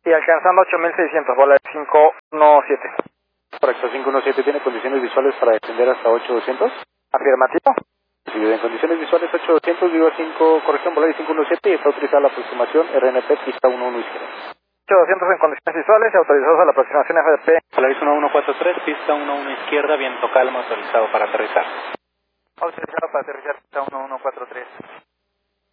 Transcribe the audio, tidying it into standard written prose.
Y alcanzando 8600, bola de 517. Correcto, 517 tiene condiciones visuales para descender hasta 8200. Afirmativo. Sí, en condiciones visuales 8200, vivo 5, corrección, volar 517 y está autorizada la aproximación RNP pista 11 izquierda. 8200 en condiciones visuales y autorizados a la aproximación FDP. Polaris 1143, pista 11 izquierda, viento calmo, autorizado para aterrizar. Autorizado para aterrizar pista 1143.